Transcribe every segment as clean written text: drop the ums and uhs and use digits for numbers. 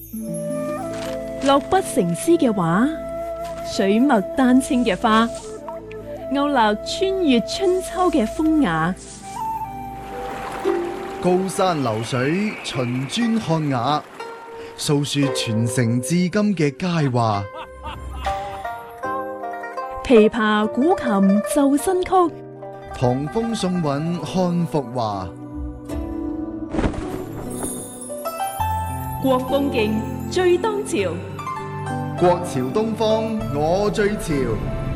落筆成詩嘅畫，水墨丹青嘅花，勾勒穿越春秋嘅風雅。 高山流水，秦磚漢雅，訴說傳承至今嘅佳話。 琵琶古琴奏新曲， 唐風宋韻漢服華。 國風勁最當朝， 國潮東方我最潮。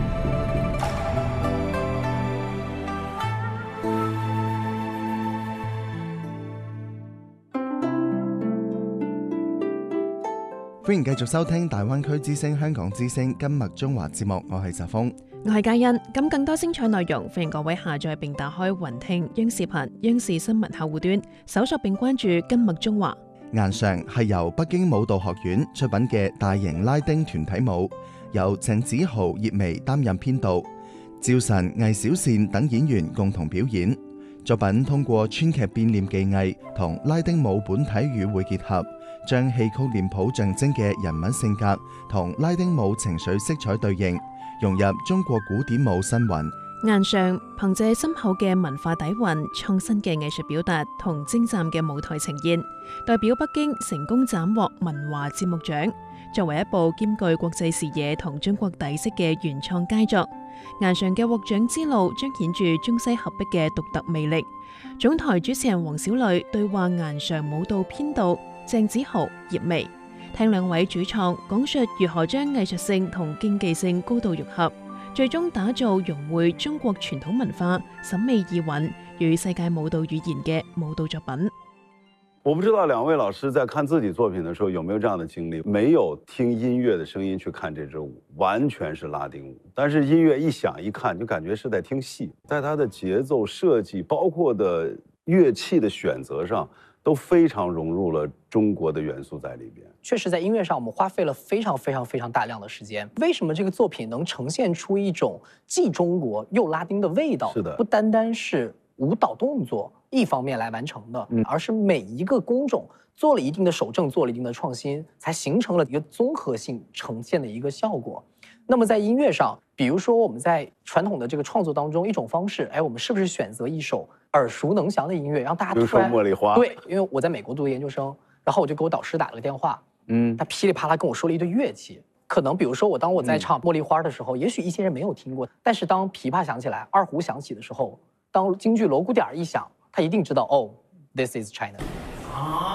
歡迎繼續收聽大灣區之聲香港之聲今麥中華節目，我係澤峰， 我係嘉欣。咁更多精彩內容，歡迎各位下載並打開雲聽央視頻、央視新聞客戶端，搜索並關注今麥中華。 顏常係由北京舞蹈學院出品嘅大型拉丁團體舞，由鄭子豪、葉薇擔任編導，趙晨、魏小倩等演員共同表演。作品通過川劇變臉技藝同拉丁舞本體語彙結合，將戲曲臉譜象徵嘅人物性格同拉丁舞情緒色彩對應，融入中國古典舞新韻。 顏常憑借深厚嘅文化底蘊、創新嘅藝術表達同精湛嘅舞台呈現，代表北京成功斬獲文華節目獎。作為一部兼具國際視野同中國底色嘅原創佳作，顏常嘅獲獎之路彰顯住中西合璧嘅獨特魅力。總台主持人黃小磊對話顏常舞蹈編導鄭子豪、葉薇，聽兩位主創講述如何將藝術性同競技性高度融合，最終打造融匯中國傳統文化、審美意蘊與世界舞蹈語言嘅舞蹈作品。 我不知道兩位老師在看自己作品的時候有沒有這樣的經歷，沒有聽音樂的聲音去看這支舞，完全是拉丁舞，但是音樂一響一看就感覺是在聽戲，在它的節奏設計包括的樂器的選擇上都非常融入了中國的元素在裡邊。 確實在音樂上我們花費了非常大量的時間。為什麼這個作品能呈現出一種既中國又拉丁的味道？ 是的， 不單單是舞蹈動作一方面來完成的，而是每一個工種做了一定的手證，做了一定的創新，才形成了一個綜合性呈現的一個效果。那麼在音樂上，比如說我們在傳統的這個創作當中，一種方式，我們是不是選擇一首耳熟能詳的音樂，讓大家突然， 比如說茉莉花， 對，因為我在美國讀研究生，然後我就給我導師打了個電話，他噼里啪啦跟我說了一堆樂器，可能比如說當我在唱茉莉花的時候，也許一些人沒有聽過，但是當琵琶響起來，二胡響起的時候，當京劇鑼鼓點一響，他一定知道，哦，this is China。